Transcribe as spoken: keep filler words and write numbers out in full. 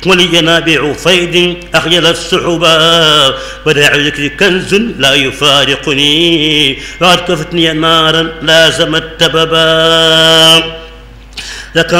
ولي نابع فيض أخجل السحبا بداع ذكر كنز لا يفارقني وقد كفتني نارا لازم التببا.